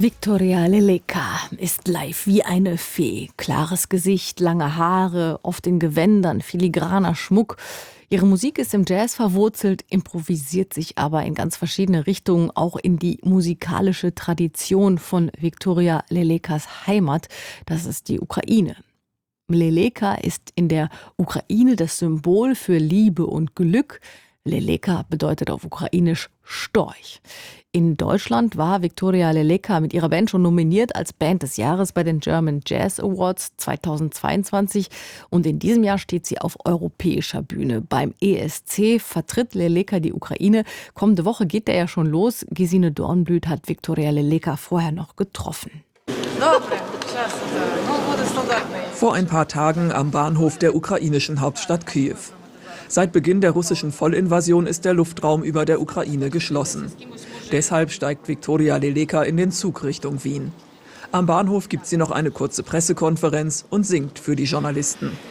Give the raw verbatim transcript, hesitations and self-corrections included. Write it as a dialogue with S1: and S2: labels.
S1: Viktoria Leleka ist live wie eine Fee. Klares Gesicht, lange Haare, oft in Gewändern, filigraner Schmuck. Ihre Musik ist im Jazz verwurzelt, improvisiert sich aber in ganz verschiedene Richtungen, auch in die musikalische Tradition von Viktoria Lelekas Heimat. Das ist die Ukraine. Leleka ist in der Ukraine das Symbol für Liebe und Glück. Leleka bedeutet auf Ukrainisch Storch. In Deutschland war Viktoria Leleka mit ihrer Band schon nominiert als Band des Jahres bei den German Jazz Awards zweitausendzweiundzwanzig. Und in diesem Jahr steht sie auf europäischer Bühne. Beim E S C vertritt Leleka die Ukraine. Kommende Woche geht der ja schon los. Gesine Dornblüt hat Viktoria Leleka vorher noch getroffen.
S2: Vor ein paar Tagen am Bahnhof der ukrainischen Hauptstadt Kiew. Seit Beginn der russischen Vollinvasion ist der Luftraum über der Ukraine geschlossen. Deshalb steigt Viktoria Leleka in den Zug Richtung Wien. Am Bahnhof gibt sie noch eine kurze Pressekonferenz und singt für die Journalisten.